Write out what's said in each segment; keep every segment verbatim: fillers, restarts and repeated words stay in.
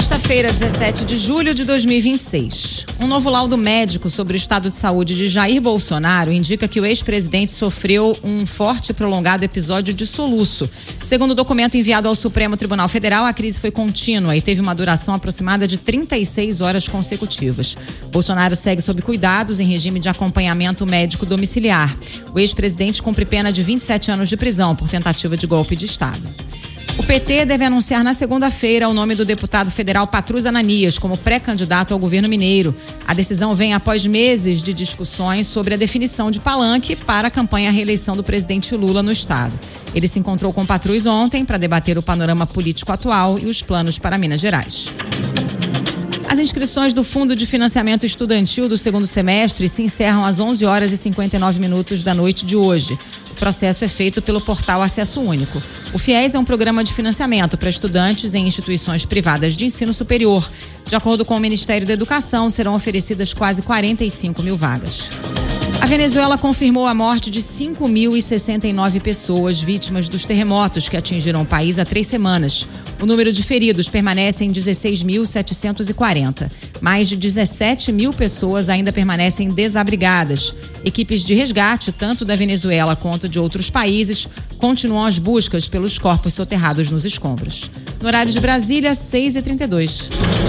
Sexta-feira, dezessete de julho de dois mil e vinte e seis. Um novo laudo médico sobre o estado de saúde de Jair Bolsonaro indica que o ex-presidente sofreu um forte e prolongado episódio de soluço. Segundo o documento enviado ao Supremo Tribunal Federal, a crise foi contínua e teve uma duração aproximada de trinta e seis horas consecutivas. Bolsonaro segue sob cuidados em regime de acompanhamento médico domiciliar. O ex-presidente cumpre pena de vinte e sete anos de prisão por tentativa de golpe de Estado. O P T deve anunciar na segunda-feira o nome do deputado federal Patrus Ananias como pré-candidato ao governo mineiro. A decisão vem após meses de discussões sobre a definição de palanque para a campanha à reeleição do presidente Lula no estado. Ele se encontrou com Patrus ontem para debater o panorama político atual e os planos para Minas Gerais. As inscrições do Fundo de Financiamento Estudantil do segundo semestre se encerram às onze horas e cinquenta e nove minutos da noite de hoje. O processo é feito pelo portal Acesso Único. O FIES é um programa de financiamento para estudantes em instituições privadas de ensino superior. De acordo com o Ministério da Educação, serão oferecidas quase quarenta e cinco mil vagas. A Venezuela confirmou a morte de cinco mil e sessenta e nove pessoas vítimas dos terremotos que atingiram o país há três semanas. O número de feridos permanece em dezesseis mil setecentos e quarenta. Mais de dezessete mil pessoas ainda permanecem desabrigadas. Equipes de resgate, tanto da Venezuela quanto de outros países, continuam as buscas pelos corpos soterrados nos escombros. No horário de Brasília, seis e trinta e dois.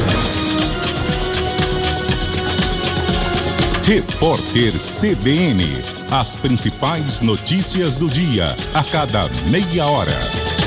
Repórter C B N. As principais notícias do dia, a cada meia hora.